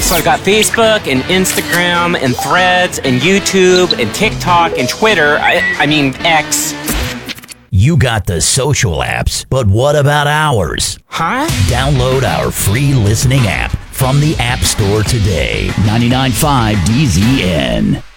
So I've got Facebook and Instagram and Threads and YouTube and TikTok and Twitter. I mean, X. You got the social apps, but what about ours? Huh? Download our free listening app from the App Store today. 99.5 DZN.